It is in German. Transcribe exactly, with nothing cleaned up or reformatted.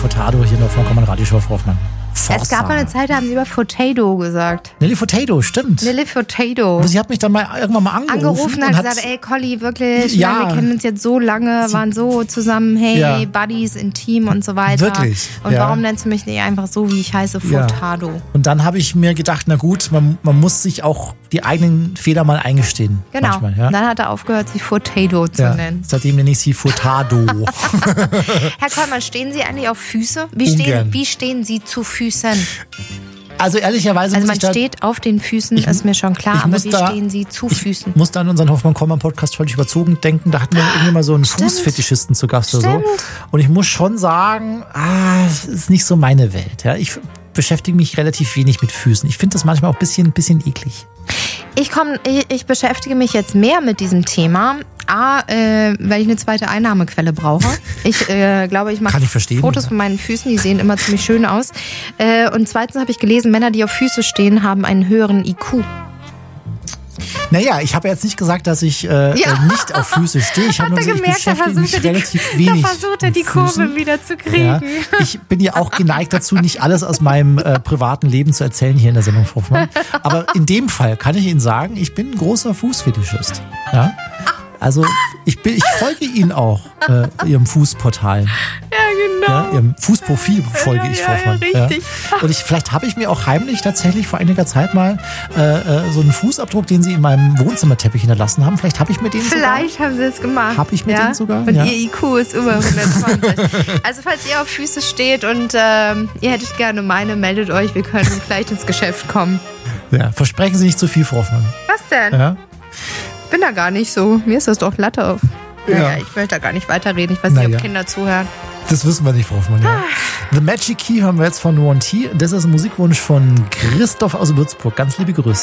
Furtado hier in der Vorkommenden Radioshow, Frau Hoffmann. Forza. Es gab mal eine Zeit, da haben sie über Furtado gesagt. Nelly Furtado, stimmt. Nelly Furtado. Aber sie hat mich dann mal irgendwann mal angerufen. Angerufen und hat gesagt, ey Colli, wirklich, ja, wir kennen uns jetzt so lange, waren so zusammen, hey, ja. Buddies, intim und so weiter. Wirklich? Und ja. warum nennst du mich nicht einfach so, wie ich heiße, Furtado? Ja. Und dann habe ich mir gedacht, na gut, man, man muss sich auch die eigenen Fehler mal eingestehen. Genau. Manchmal, ja? Und dann hat er aufgehört, sie Furtado zu ja. nennen. Seitdem nenne ich sie Furtado. Herr Kollmann, stehen Sie eigentlich auf Füße? Wie Ungern. stehen, wie stehen Sie zu Füßen? Also ehrlicherweise Also muss man ich da, steht auf den Füßen, ich, ist mir schon klar, aber wie da, stehen Sie zu Füßen? Ich muss da an unseren Hoffmann-Kollmann-Podcast völlig überzogen denken. Da hatten wir irgendwie mal so einen Stimmt. Fußfetischisten zu Gast Stimmt. oder so. Und ich muss schon sagen, ah, das ist nicht so meine Welt. Ja. Ich beschäftige mich relativ wenig mit Füßen. Ich finde das manchmal auch ein bisschen, bisschen eklig. Ich, komm, ich, ich beschäftige mich jetzt mehr mit diesem Thema. A, äh, weil ich eine zweite Einnahmequelle brauche. Ich äh, glaube, ich mache Fotos von meinen Füßen, die sehen immer ziemlich schön aus. Äh, und zweitens habe ich gelesen, Männer, die auf Füße stehen, haben einen höheren I Q. Naja, ich habe jetzt nicht gesagt, dass ich äh, ja. nicht auf Füße stehe. Ich habe nur gesagt, ich beschäftige mich die, relativ wenig. Da versucht er die Kurve Füßen. wieder zu kriegen. Ja. Ich bin ja auch geneigt dazu, nicht alles aus meinem äh, privaten Leben zu erzählen hier in der Sendung, Frau Hoffmann. Aber in dem Fall kann ich Ihnen sagen, ich bin ein großer Fußfetischist. Ja? Also ich, bin, ich folge Ihnen auch, äh, Ihrem Fußportal. Ja, genau. Ja, Ihrem Fußprofil folge ja, ich, ja, Frau Hoffmann. Ja, richtig. Ja. Und ich, vielleicht habe ich mir auch heimlich tatsächlich vor einiger Zeit mal äh, so einen Fußabdruck, den Sie in meinem Wohnzimmerteppich hinterlassen haben. Vielleicht habe ich mir den Vielleicht sogar. haben Sie es gemacht. Habe ich mir ja? den sogar? Und ja. Ihr I Q ist über hundertzwanzig. Also falls ihr auf Füße steht und ähm, ihr hättet gerne meine, meldet euch. Wir können vielleicht ins Geschäft kommen. Ja, versprechen Sie nicht zu viel, Frau Hoffmann. Was denn? Ja. Ich bin da gar nicht so. Mir ist das doch Latte auf. Ja. Naja, ich möchte da gar nicht weiterreden. Ich weiß naja. nicht, ob Kinder zuhören. Das wissen wir nicht, Frau Hoffmann. Ja. The Magic Key hören wir jetzt von One T. Das ist ein Musikwunsch von Christoph aus Würzburg. Ganz liebe Grüße.